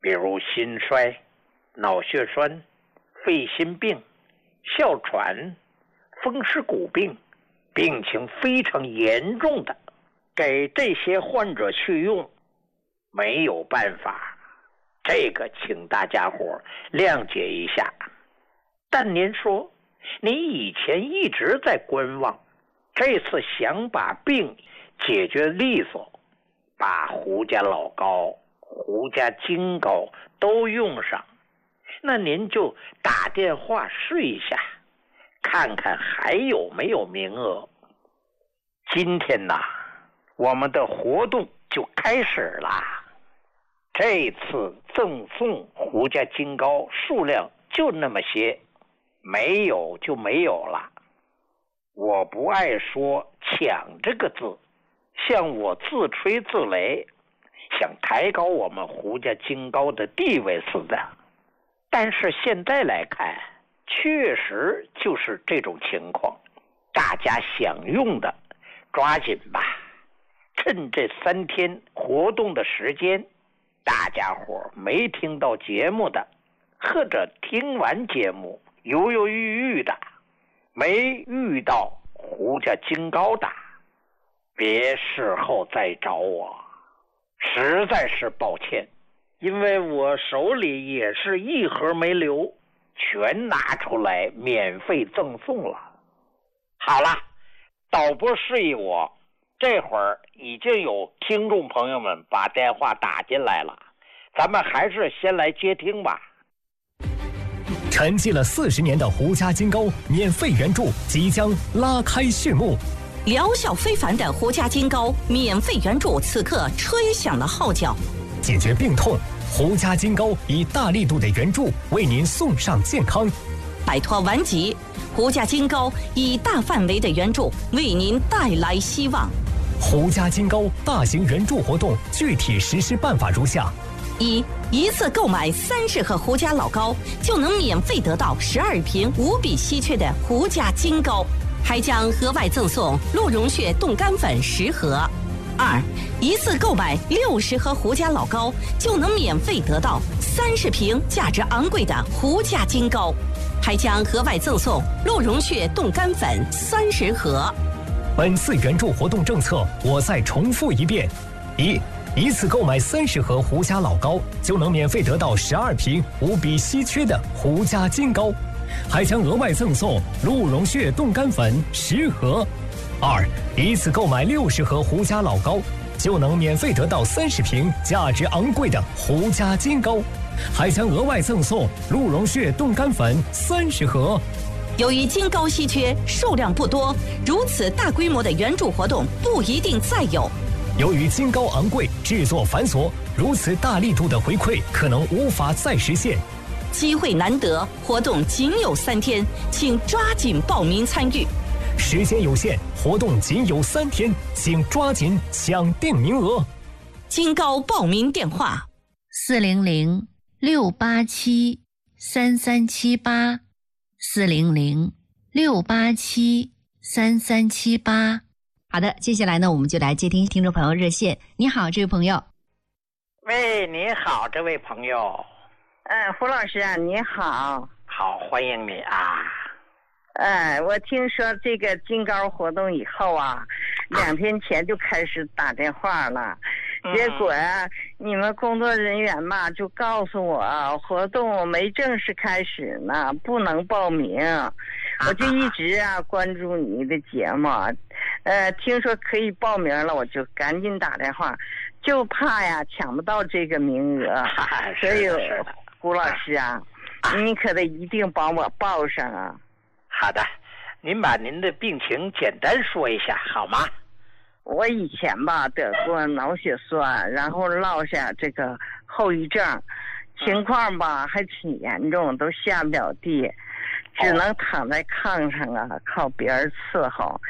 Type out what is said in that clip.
比如心衰、脑血栓、肺心病、哮喘、风湿骨病，病情非常严重的，给这些患者去用没有办法，这个请大家伙谅解一下。但您说你以前一直在观望，这次想把病解决利索，把胡家老膏、胡家金膏都用上，那您就打电话试一下，看看还有没有名额。今天呐，我们的活动就开始了。这次赠送胡家金膏数量就那么些，没有就没有了。我不爱说抢这个字，像我自吹自擂，想抬高我们胡家金膏的地位似的。但是现在来看，确实就是这种情况，大家想用的抓紧吧，趁这3天活动的时间，大家伙没听到节目的，或者听完节目犹犹豫豫的，没遇到胡家金膏的，别事后再找我，实在是抱歉，因为我手里也是一盒没留，全拿出来免费赠送了。好了，导播示意我，这会儿已经有听众朋友们把电话打进来了，咱们还是先来接听吧。 沉寂了40年的胡家金膏免费援助即将拉开序幕， 疗效非凡的胡家金膏免费援助此刻吹响了号角。 解决病痛，胡家金膏以大力度的援助为您送上健康。 摆脱顽疾，胡家金膏以大范围的援助为您带来希望。 胡家金膏大型援助活动具体实施办法如下： 一次购买30盒胡家老膏，就能免费得到12瓶无比稀缺的胡家金膏，还将额外赠送鹿茸血冻干粉10盒。一次购买60盒胡家老膏，就能免费得到30瓶价值昂贵的胡家金膏，还将额外赠送鹿茸血冻干粉30盒。 本次援助活动政策我再重复一遍：一次购买30盒胡家老膏，就能免费得到12瓶无比稀缺的胡家金膏，还将额外赠送鹿茸血冻干粉10盒。一次购买60盒胡家老膏，就能免费得到30瓶价值昂贵的胡家金膏，还将额外赠送鹿茸血冻干粉30盒。 由于金膏稀缺，数量不多，如此大规模的援助活动不一定再有。 由于金膏昂贵，制作繁琐，如此大力度的回馈可能无法再实现。 机会难得，活动仅有3天，请抓紧报名参与。 时间有限，活动仅有3天，请抓紧抢定名额。 金膏报名电话 ：400-687-3378，400-687-3378。好的，接下来呢，我们就来接听听众朋友热线。你好，这位朋友。 喂，你好，这位朋友。 胡老师啊，你好。 好，欢迎你啊。 我听说这个金膏活动以后啊，2天前就开始打电话了，结果你们工作人员嘛就告诉我，活动没正式开始呢，不能报名。我就一直关注你的节目，听说可以报名了，我就赶紧打电话，就怕抢不到这个名额。所以胡老师你可得一定帮我报上啊。 好的，您把您的病情简单说一下好吗？ 我以前得过脑血栓，然后落下这个后遗症，情况还挺严重，都下不了地，只能躺在炕上靠别人伺候。